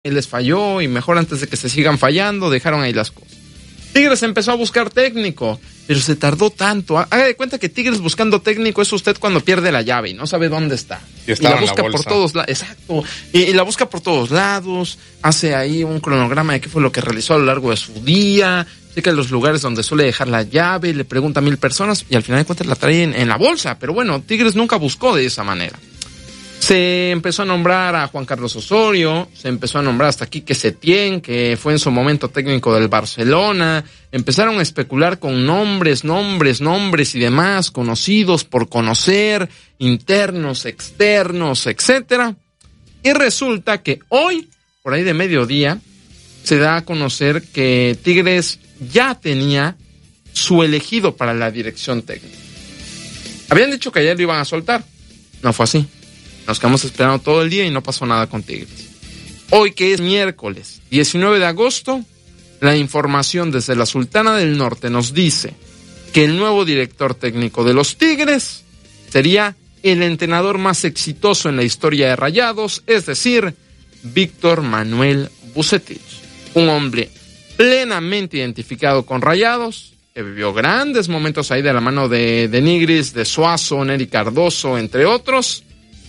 y les falló, y mejor antes de que se sigan fallando, dejaron ahí las cosas. Tigres empezó a buscar técnico, pero se tardó tanto. Haga de cuenta que Tigres buscando técnico es usted cuando pierde la llave y no sabe dónde está. Y la busca por todos lados. Exacto. Y la busca por todos lados. Hace ahí un cronograma de qué fue lo que realizó a lo largo de su día. Checa los lugares donde suele dejar la llave. Le pregunta a 1,000 personas y al final de cuentas la trae en la bolsa. Pero bueno, Tigres nunca buscó de esa manera. Se empezó a nombrar a Juan Carlos Osorio, se empezó a nombrar hasta Quique Setién, que fue en su momento técnico del Barcelona. Empezaron a especular con nombres y demás, conocidos por conocer, internos, externos, etcétera. Y resulta que hoy, por ahí de mediodía, se da a conocer que Tigres ya tenía su elegido para la dirección técnica. Habían dicho que ayer lo iban a soltar, no fue así. Nos quedamos esperando todo el día y no pasó nada con Tigres. Hoy, que es miércoles 19 de agosto, la información desde la Sultana del Norte nos dice que el nuevo director técnico de los Tigres sería el entrenador más exitoso en la historia de Rayados, es decir, Víctor Manuel Vucetich. Un hombre plenamente identificado con Rayados, que vivió grandes momentos ahí de la mano de Nigris, de Suazo, Nery Cardoso, entre otros.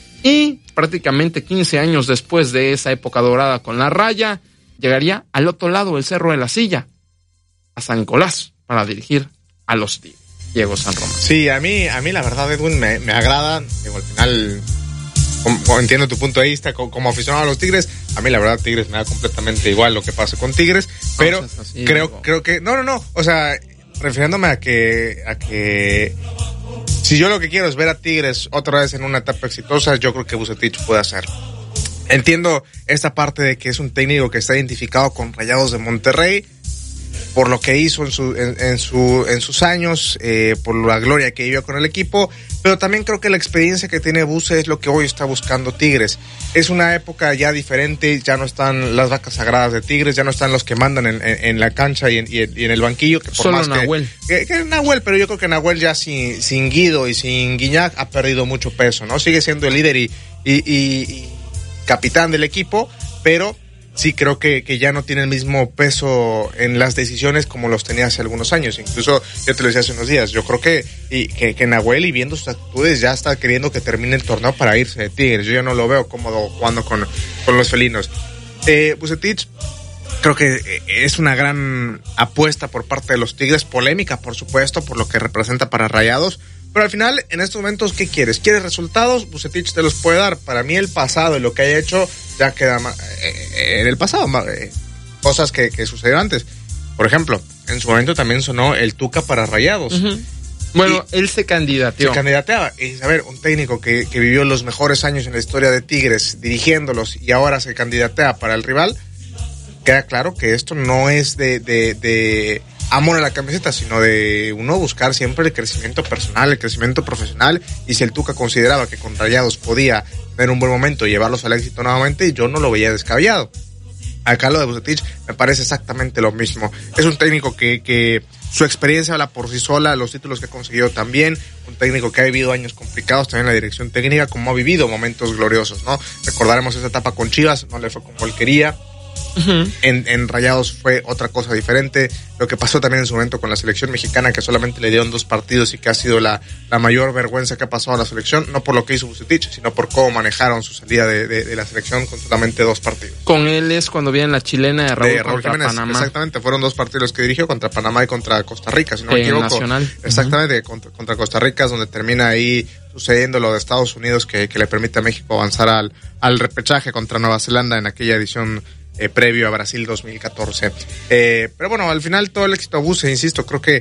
Y prácticamente 15 años después de esa época dorada con la Raya, llegaría al otro lado del Cerro de la Silla, a San Nicolás, para dirigir a los Tigres. Diego San Román. Sí, a mí la verdad, Edwin, me agrada. Digo, al final, como entiendo tu punto de vista, como aficionado a los Tigres, a mí la verdad Tigres me da completamente igual lo que pase con Tigres, pero no, así, creo que, no, o sea, refiriéndome a que si yo lo que quiero es ver a Tigres otra vez en una etapa exitosa, yo creo que Vucetich puede hacerlo. Entiendo esta parte de que es un técnico que está identificado con Rayados de Monterrey, por lo que hizo en sus años, por la gloria que vivió con el equipo, pero también creo que la experiencia que tiene Vuce es lo que hoy está buscando Tigres. Es una época ya diferente, ya no están las vacas sagradas de Tigres, ya no están los que mandan en la cancha y en el banquillo. Que por solo más Nahuel. Que Nahuel, pero yo creo que Nahuel ya sin Guido y sin Guiñac ha perdido mucho peso, ¿no? Sigue siendo el líder y capitán del equipo, pero sí creo que ya no tiene el mismo peso en las decisiones como los tenía hace algunos años. Incluso, yo te lo decía hace unos días, yo creo que Nahuel, y viendo sus actitudes, ya está queriendo que termine el torneo para irse de Tigres. Yo ya no lo veo cómodo jugando con los felinos. Vucetich, creo que es una gran apuesta por parte de los Tigres, polémica, por supuesto, por lo que representa para Rayados. Pero al final, en estos momentos, ¿qué quieres? ¿Quieres resultados? Vucetich te los puede dar. Para mí, el pasado y lo que haya hecho ya queda en el pasado. Cosas que sucedieron antes. Por ejemplo, en su momento también sonó el Tuca para Rayados. Uh-huh. Bueno, él se candidateó. Se candidateaba. Y, a ver, un técnico que vivió los mejores años en la historia de Tigres dirigiéndolos y ahora se candidatea para el rival, queda claro que esto no es de amor a la camiseta, sino de uno buscar siempre el crecimiento personal, el crecimiento profesional. Y si el Tuca consideraba que con Rayados podía tener un buen momento y llevarlos al éxito nuevamente, yo no lo veía descabellado. Acá lo de Vucetich me parece exactamente lo mismo. Es un técnico que su experiencia habla por sí sola, los títulos que ha conseguido también. Un técnico que ha vivido años complicados también en la dirección técnica, como ha vivido momentos gloriosos, ¿no? Recordaremos esa etapa con Chivas, no le fue como él quería. Uh-huh. En Rayados fue otra cosa diferente. Lo que pasó también en su momento con la selección mexicana, que solamente le dieron 2 partidos y que ha sido la mayor vergüenza que ha pasado a la selección, no por lo que hizo Vucetich, sino por cómo manejaron su salida de la selección con solamente 2 partidos. Con él es cuando viene la chilena de Raúl contra Jiménez, Panamá. Exactamente, fueron 2 partidos que dirigió, contra Panamá y contra Costa Rica, si no me equivoco. Nacional. Exactamente, uh-huh. contra Costa Rica es donde termina ahí sucediendo lo de Estados Unidos, que le permite a México avanzar al repechaje contra Nueva Zelanda en aquella edición previo a Brasil 2014. Pero bueno, al final todo el éxito a Vuce, insisto, creo que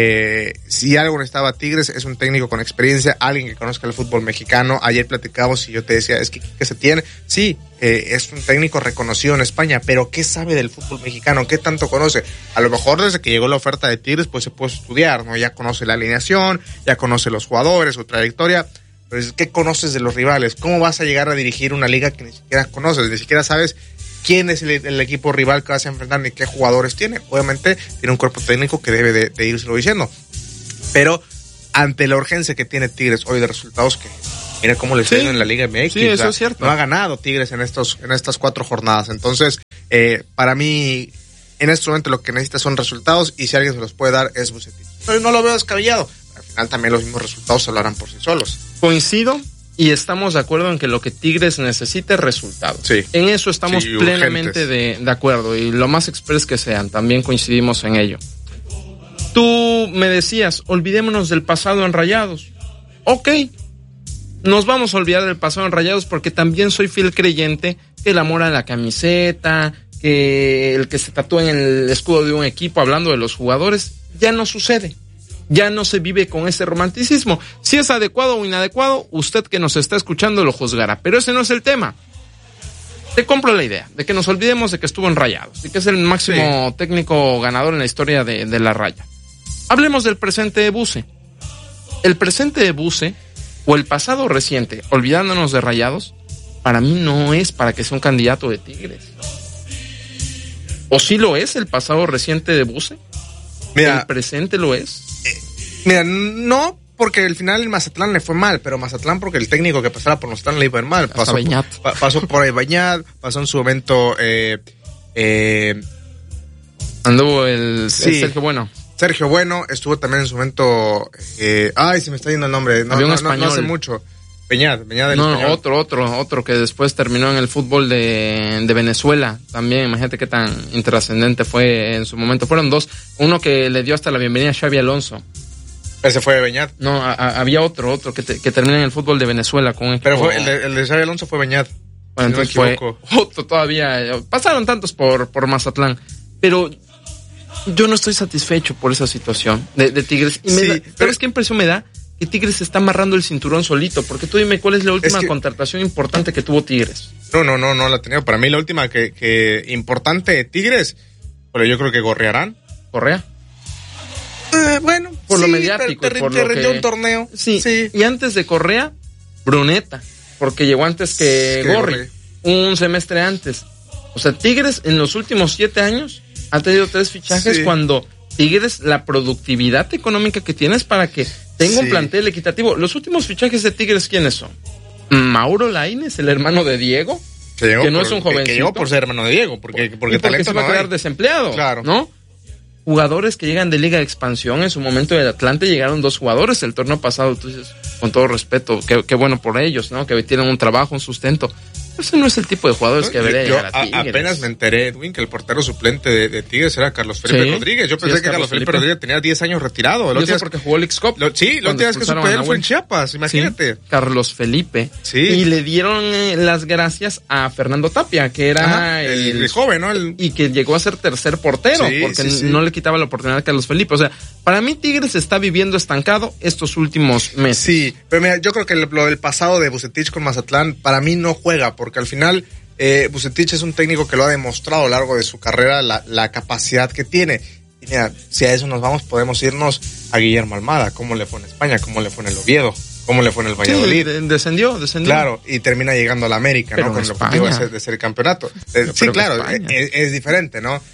si algo necesitaba Tigres es un técnico con experiencia, alguien que conozca el fútbol mexicano. Ayer platicábamos y yo te decía, es que se tiene, sí, es un técnico reconocido en España, pero ¿qué sabe del fútbol mexicano? ¿Qué tanto conoce? A lo mejor desde que llegó la oferta de Tigres pues se puede estudiar, ¿no? Ya conoce la alineación, ya conoce los jugadores, su trayectoria. Pero ¿qué conoces de los rivales? ¿Cómo vas a llegar a dirigir una liga que ni siquiera conoces? Ni siquiera sabes quién es el equipo rival que vas a enfrentar ni qué jugadores tiene. Obviamente tiene un cuerpo técnico que debe de írselo diciendo. Pero ante la urgencia que tiene Tigres hoy de resultados, que Mira cómo le está yendo en la Liga MX. Sí, eso es cierto. No ha ganado Tigres en estas 4 jornadas. Entonces, para mí, en este momento lo que necesita son resultados, y si alguien se los puede dar es Vucetich. No lo veo descabellado. Al final también los mismos resultados hablarán por sí solos. Coincido y estamos de acuerdo en que lo que Tigres necesita es resultados. Sí. En eso estamos plenamente de acuerdo, y lo más express que sean, también coincidimos en ello. Tú me decías, olvidémonos del pasado en Rayados. Ok, nos vamos a olvidar del pasado en Rayados, porque también soy fiel creyente que el amor a la camiseta, que el que se tatúa en el escudo de un equipo, hablando de los jugadores, ya no sucede. Ya no se vive con ese romanticismo. Si es adecuado o inadecuado, usted que nos está escuchando lo juzgará, pero ese no es el tema. Te compro la idea de que nos olvidemos de que estuvo en Rayados y que es el máximo técnico ganador en la historia de la raya. Hablemos del presente de Buse. El presente de Buse, o el pasado reciente, olvidándonos de Rayados, para mí no es para que sea un candidato de Tigres. ¿O sí lo es el pasado reciente de Buse? Mira, ¿el presente lo es? Mira, no, porque al final el Mazatlán le fue mal, pero Mazatlán porque el técnico que pasara por Mazatlán le iba a ir mal. Pasó por ahí Bañat, pasó en su momento... anduvo el Sergio Bueno. Sergio Bueno, estuvo también en su momento... se me está yendo el nombre. No hace mucho. Beñat del Español. Otro que después terminó en el fútbol de Venezuela también. Imagínate qué tan intrascendente fue en su momento. Fueron 2. Uno que le dio hasta la bienvenida a Xavi Alonso. Ese fue Beñat. No, había otro que termina en el fútbol de Venezuela con un equipo. Pero fue el de Xavi Alonso fue Beñat. Bueno, entonces fue otro todavía. Pasaron tantos por Mazatlán, pero yo no estoy satisfecho por esa situación de Tigres. Y ¿sabes qué impresión me da? Que Tigres se está amarrando el cinturón solito, porque tú dime cuál es la última contratación importante que tuvo Tigres. No la tenía. Para mí la última que importante de Tigres, pero yo creo que Gorrearán. ¿Correa? Bueno, por lo mediático, te rindió un torneo. Sí. Y antes de Correa, Bruneta, porque llegó antes que Gorri, un semestre antes. O sea, Tigres en los últimos 7 años ha tenido 3 fichajes cuando Tigres, la productividad económica que tienes para que tenga un plantel equitativo. Los últimos fichajes de Tigres, ¿quiénes son? Mauro Lainez, el hermano de Diego, que no es un jovencito. Que llegó por ser hermano de Diego, porque talento se va a quedar desempleado, claro, ¿no? Jugadores que llegan de Liga de Expansión. En su momento del Atlante llegaron 2 jugadores el torneo pasado. Tú dices, con todo respeto, qué bueno por ellos, ¿no? Que tienen un trabajo, un sustento. Ese no es el tipo de jugadores que debería llegar a Tigres. Apenas me enteré, Edwin, que el portero suplente de Tigres era Carlos Felipe Rodríguez. Yo pensé que Carlos Felipe Rodríguez tenía 10 años retirado. Yo sé porque jugó el X-Cup. Lo última vez que supe él fue en Chiapas, imagínate. Carlos Felipe. Sí. Y le dieron las gracias a Fernando Tapia, que era el joven, ¿no? Y que llegó a ser tercer portero, porque no le quitaba la oportunidad a Carlos Felipe. O sea, para mí Tigres está viviendo estancado estos últimos meses. Sí, pero mira, yo creo que lo del pasado de Vucetich con Mazatlán, para mí no juega, porque al final Vucetich es un técnico que lo ha demostrado a lo largo de su carrera, la capacidad que tiene. Y mira, si a eso nos vamos, podemos irnos a Guillermo Almada, cómo le fue en España, cómo le fue en el Oviedo, cómo le fue en el Valladolid. Descendió. Claro, y termina llegando a la América, ¿no? Con el objetivo de ser campeonato. Sí, claro, es diferente, ¿no?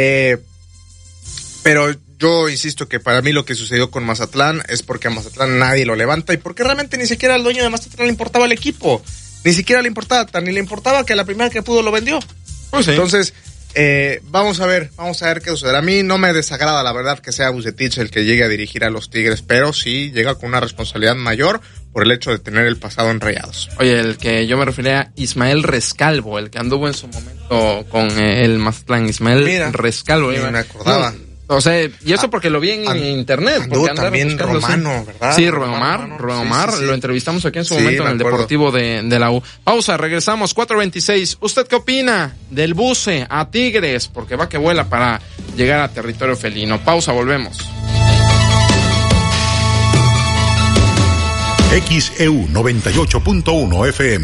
Pero yo insisto que para mí lo que sucedió con Mazatlán es porque a Mazatlán nadie lo levanta y porque realmente ni siquiera al dueño de Mazatlán le importaba el equipo. Ni siquiera le importaba, ni le importaba que la primera que pudo lo vendió. Pues sí. Entonces, vamos a ver qué sucederá. A mí no me desagrada, la verdad, que sea Vucetich el que llegue a dirigir a los Tigres, pero sí llega con una responsabilidad mayor por el hecho de tener el pasado en Rayados. Oye, el que yo me refería a Ismael Rescalvo, el que anduvo en su momento con el Mazatlán, Ismael Rescalvo. Ni me acordaba. O sea, y eso porque lo vi en internet. Porque también Romano, ¿verdad? Sí, Rubén Omar, lo entrevistamos aquí en su momento en el Deportivo de la U. Pausa, regresamos, 4:26. ¿Usted qué opina del Buse a Tigres? Porque va que vuela para llegar a territorio felino. Pausa, volvemos. XEU 98.1 FM.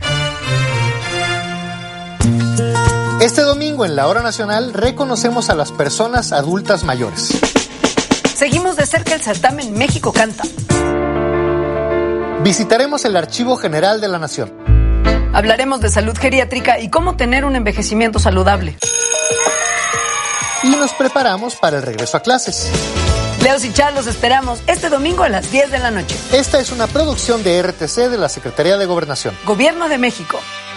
Este domingo en la Hora Nacional reconocemos a las personas adultas mayores. Seguimos de cerca el certamen México Canta. Visitaremos el Archivo General de la Nación. Hablaremos de salud geriátrica y cómo tener un envejecimiento saludable. Y nos preparamos para el regreso a clases. Leos y Char, los esperamos este domingo a las 10 de la noche. Esta es una producción de RTC de la Secretaría de Gobernación. Gobierno de México.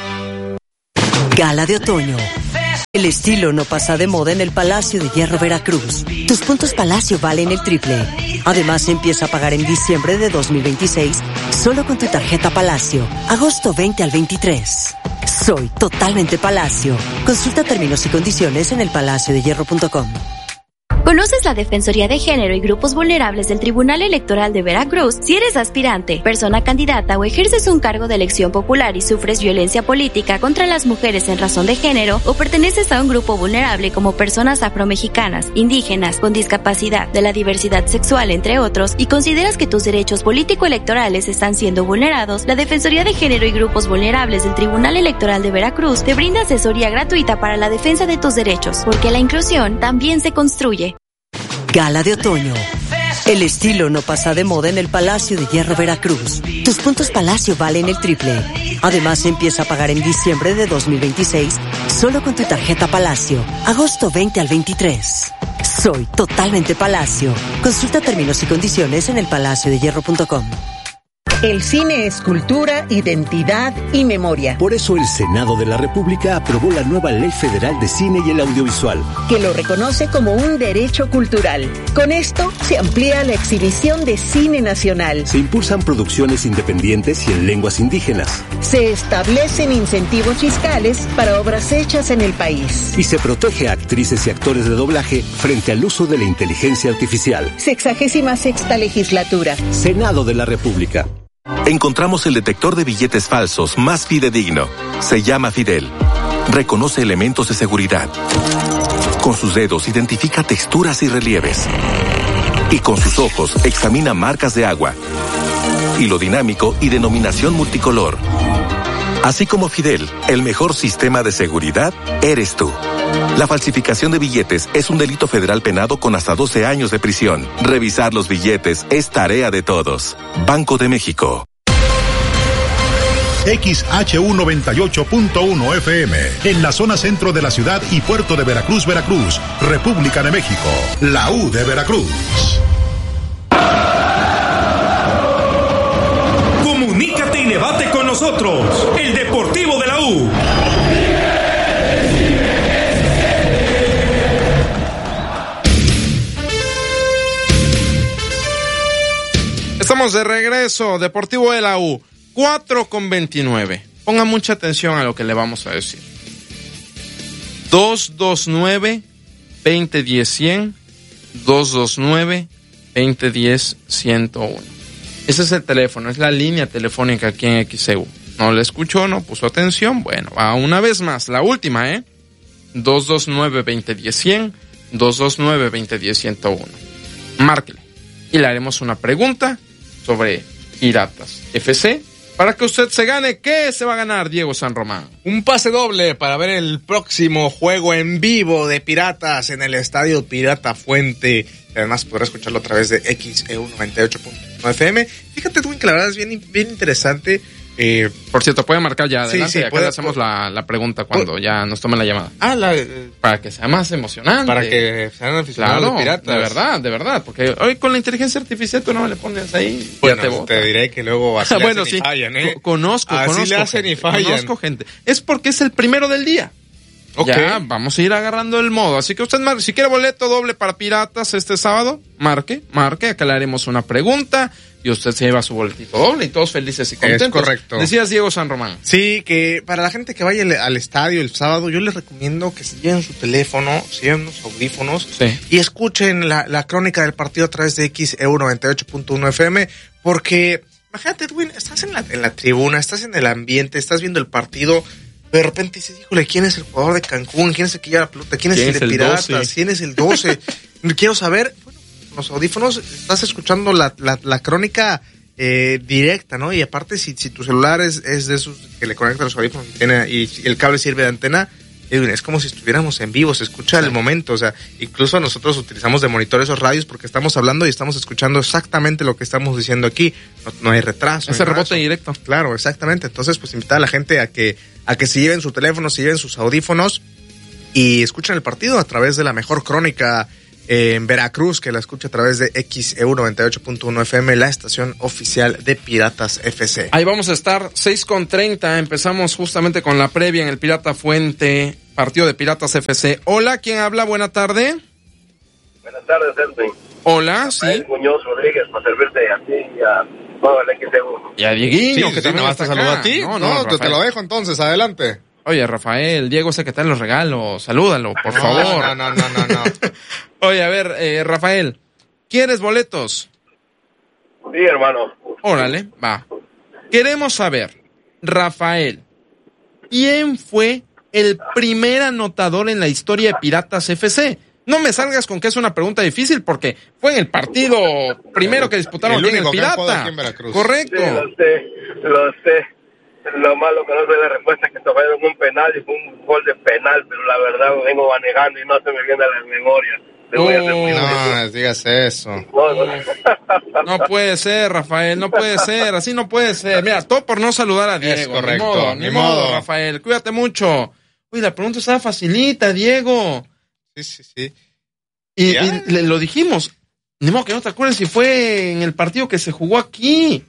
Gala de otoño. El estilo no pasa de moda en el Palacio de Hierro Veracruz. Tus puntos Palacio valen el triple. Además, empieza a pagar en diciembre de 2026 solo con tu tarjeta Palacio. Agosto 20 al 23. Soy totalmente Palacio. Consulta términos y condiciones en elpalaciodehierro.com. ¿Conoces la Defensoría de Género y Grupos Vulnerables del Tribunal Electoral de Veracruz? Si eres aspirante, persona candidata o ejerces un cargo de elección popular y sufres violencia política contra las mujeres en razón de género o perteneces a un grupo vulnerable como personas afromexicanas, indígenas, con discapacidad, de la diversidad sexual, entre otros, y consideras que tus derechos político-electorales están siendo vulnerados, la Defensoría de Género y Grupos Vulnerables del Tribunal Electoral de Veracruz te brinda asesoría gratuita para la defensa de tus derechos, porque la inclusión también se construye. Gala de otoño. El estilo no pasa de moda en el Palacio de Hierro Veracruz. Tus puntos Palacio valen el triple. Además, empieza a pagar en diciembre de 2026 solo con tu tarjeta Palacio. Agosto 20 al 23. Soy totalmente Palacio. Consulta términos y condiciones en elpalaciodehierro.com. El cine es cultura, identidad y memoria. Por eso el Senado de la República aprobó la nueva Ley Federal de Cine y el Audiovisual, que lo reconoce como un derecho cultural. Con esto se amplía la exhibición de cine nacional. Se impulsan producciones independientes y en lenguas indígenas. Se establecen incentivos fiscales para obras hechas en el país. Y se protege a actrices y actores de doblaje frente al uso de la inteligencia artificial. 66ª legislatura. Senado de la República. Encontramos el detector de billetes falsos más fidedigno. Se llama Fidel. Reconoce elementos de seguridad. Con sus dedos identifica texturas y relieves. Y con sus ojos examina marcas de agua. Hilo dinámico y denominación multicolor. Así como Fidel, el mejor sistema de seguridad eres tú. La falsificación de billetes es un delito federal penado con hasta 12 años de prisión. Revisar los billetes es tarea de todos. Banco de México. XHU 98.1 FM, en la zona centro de la ciudad y puerto de Veracruz, Veracruz, República de México, la U de Veracruz. Comunícate y debate con nosotros, el Deportivo de la U. Estamos de regreso, Deportivo de la U, 4:29. Ponga mucha atención a lo que le vamos a decir. 229-2010-100, 229-2010-101. Ese es el teléfono, es la línea telefónica aquí en XEU. ¿No le escuchó? ¿No puso atención? Bueno, va una vez más, la última, 229-2010-100, 229-2010-101. Márquele y le haremos una pregunta sobre Piratas FC para que usted se gane. ¿Qué se va a ganar, Diego San Román? Un pase doble para ver el próximo juego en vivo de Piratas en el Estadio Pirata Fuente. Además podrá escucharlo a través de XEU 98.1 FM. Fíjate, Edwin, que la verdad es bien interesante. Por cierto, puede marcar ya adelante. Sí, acá le hacemos la pregunta cuando ya nos tome la llamada. Para que sea más emocionante. Para que sean aficionados de Piratas. De verdad. Porque hoy con la inteligencia artificial tú no le pones ahí. Bueno, te diré que luego así le hacen y fallan, Conozco le hacen y fallan. Conozco gente. Es porque es el primero del día. Okay. Ya, vamos a ir agarrando el modo. Así que usted, si quiere boleto doble para Piratas este sábado, marque. Acá le haremos una pregunta y usted se lleva su boletito doble y todos felices y contentos. Es correcto. Decías, Diego San Román. Sí, que para la gente que vaya al estadio el sábado, yo les recomiendo que se lleven su teléfono, se lleven unos audífonos y escuchen la crónica del partido a través de XEU 98.1 FM, porque imagínate, Edwin, estás en la tribuna, estás en el ambiente, estás viendo el partido. De repente dices, híjole, ¿quién es el jugador de Cancún? ¿Quién es el que lleva la pelota? ¿Quién es el de Piratas? 12? ¿Quién es el 12? Quiero saber. Bueno, con los audífonos estás escuchando la crónica directa, ¿no? Y aparte, si tu celular es de esos que le conectan los audífonos y el cable sirve de antena, es como si estuviéramos en vivo, se escucha el momento, o sea, incluso nosotros utilizamos de monitor esos radios porque estamos hablando y estamos escuchando exactamente lo que estamos diciendo aquí, no hay retraso. Ese rebote directo. Claro, exactamente, entonces pues invitar a la gente a que se lleven su teléfono, se lleven sus audífonos y escuchen el partido a través de la mejor crónica en Veracruz, que la escucha a través de XEU 98.1 FM, la estación oficial de Piratas FC. Ahí vamos a estar 6:30. Empezamos justamente con la previa en el Pirata Fuente, partido de Piratas FC. Hola, ¿quién habla? Buena tarde. Buenas tardes, Edwin. Hola, sí. Muñoz Rodríguez, para servirte a ti y a todo el XEU. Y a Dieguiño, que también te saludo a ti. No, te lo dejo entonces, adelante. Oye, Rafael, Diego sé que te dan los regalos, salúdalo, por favor. No. Oye, a ver, Rafael, ¿quieres boletos? Sí, hermano. Órale, va. Queremos saber, Rafael, ¿quién fue el primer anotador en la historia de Piratas FC? No me salgas con que es una pregunta difícil porque fue en el partido primero que disputaron aquí en el Pirata. Aquí en Veracruz. Correcto. Sí, lo sé. Lo malo que no sé la respuesta es que tomaron un penal y fue un gol de penal, pero la verdad lo vengo manejando y no se me viene a la memoria. No digas eso. No puede ser, Rafael, no puede ser, así no puede ser. Mira, todo por no saludar a Diego. Es correcto. Ni modo, Rafael, cuídate mucho. Uy, la pregunta estaba facilita, Diego. Sí. Y lo dijimos. Ni modo que no te acuerdes si fue en el partido que se jugó aquí.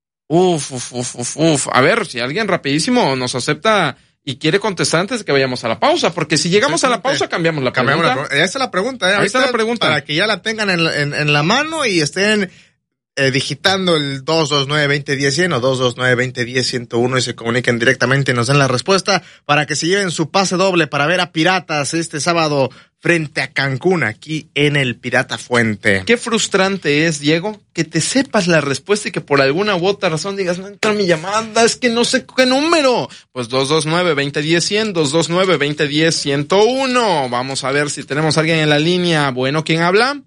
Uf. A ver, si alguien rapidísimo nos acepta y quiere contestar antes de que vayamos a la pausa, porque si llegamos a la pausa cambiamos la pregunta. Esa es la pregunta, Ahí está la pregunta. Para que ya la tengan en la mano y estén digitando el 229-2010-100 o 229-2010-101 y se comuniquen directamente y nos den la respuesta para que se lleven su pase doble para ver a Piratas este sábado frente a Cancún, aquí en el Pirata Fuente. Qué frustrante es, Diego, que te sepas la respuesta y que por alguna u otra razón digas, no entra mi llamada, es que no sé qué número. Pues 229-2010-100, 229-2010-101. Vamos a ver si tenemos a alguien en la línea. Bueno, ¿quién habla?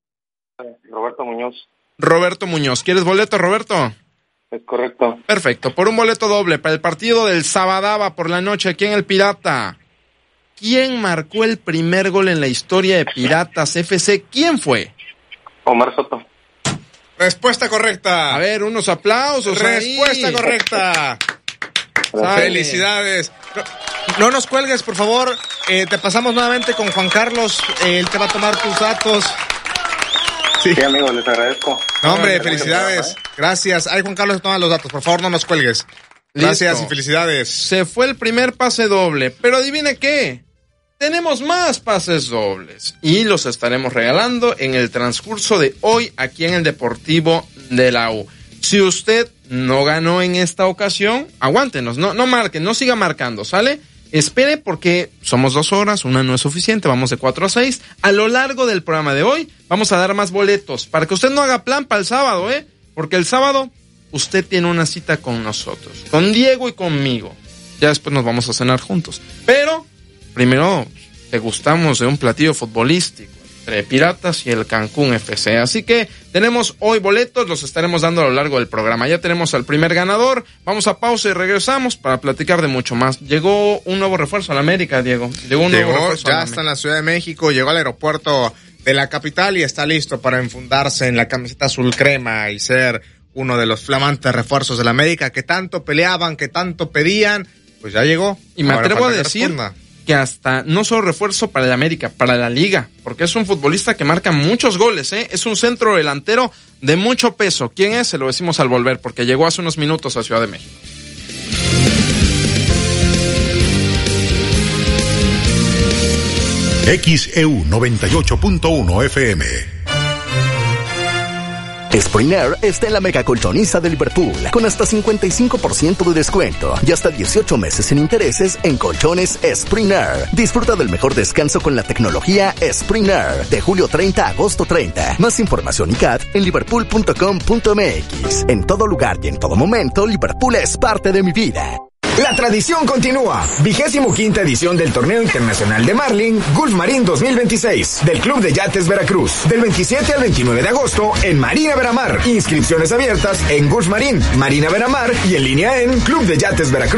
Roberto Muñoz. ¿Quieres boleto, Roberto? Es correcto. Perfecto. Por un boleto doble para el partido del Sabadaba por la noche aquí en el Pirata. ¿Quién marcó el primer gol en la historia de Piratas FC? ¿Quién fue? Omar Soto. Respuesta correcta. A ver, unos aplausos. Respuesta ahí. Correcta. Felicidades. No nos cuelgues, por favor. Te pasamos nuevamente con Juan Carlos. Él te va a tomar tus datos. Sí, amigo, les agradezco. No, hombre, felicidades. Gracias. Ahí Juan Carlos toma los datos. Por favor, no nos cuelgues. Gracias. Listo. Y felicidades. Se fue el primer pase doble. Pero adivine qué. Tenemos más pases dobles. Y los estaremos regalando en el transcurso de hoy aquí en el Deportivo de la U. Si usted no ganó en esta ocasión, aguántenos. No marquen, no siga marcando, ¿sale? Espere porque somos 2 horas, una no es suficiente, vamos de 4 a 6. A lo largo del programa de hoy vamos a dar más boletos para que usted no haga plan para el sábado, porque el sábado usted tiene una cita con nosotros, con Diego y conmigo. Ya después nos vamos a cenar juntos. Pero primero degustamos de un platillo futbolístico entre Piratas y el Cancún FC. Así que tenemos hoy boletos, los estaremos dando a lo largo del programa. Ya tenemos al primer ganador. Vamos a pausa y regresamos para platicar de mucho más. Llegó un nuevo refuerzo a la América, Diego. Llegó, ya está en la Ciudad de México, llegó al aeropuerto de la capital y está listo para enfundarse en la camiseta azul crema y ser uno de los flamantes refuerzos de la América que tanto peleaban, que tanto pedían. Pues ya llegó. Y me atrevo a decir que hasta no solo refuerzo para el América, para la Liga, porque es un futbolista que marca muchos goles, es un centro delantero de mucho peso. ¿Quién es? Se lo decimos al volver, porque llegó hace unos minutos a Ciudad de México. XEU 98.1 FM. Spring Air está en la mega colchoniza de Liverpool, con hasta 55% de descuento y hasta 18 meses sin intereses en colchones Spring Air. Disfruta del mejor descanso con la tecnología Spring Air, de julio 30 a agosto 30. Más información y CAT en liverpool.com.mx. En todo lugar y en todo momento, Liverpool es parte de mi vida. La tradición continúa. 25ª edición del Torneo Internacional de Marlin Gulf Marín 2026 del Club de Yates Veracruz. Del 27 al 29 de agosto en Marina Veramar. Inscripciones abiertas en Gulf Marín, Marina Veramar y en línea en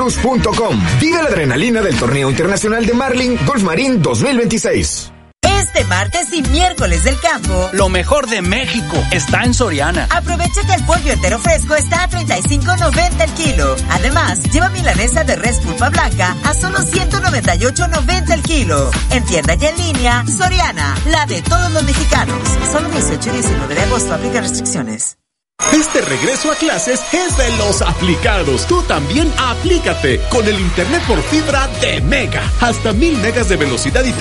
clubdeyatesveracruz.com. Vive la adrenalina del Torneo Internacional de Marlin Gulf Marín 2026. Este martes y miércoles del campo, lo mejor de México está en Soriana. Aprovecha que el pollo entero fresco está a $35.90 el kilo. Además, lleva milanesa de res pulpa blanca a solo $198.90 el kilo. En tienda y en línea, Soriana, la de todos los mexicanos. Solo 18 y 19 de agosto, aplica restricciones. Este regreso a clases es de los aplicados. Tú también aplícate con el internet por fibra de Mega. Hasta 1000 megas de velocidad y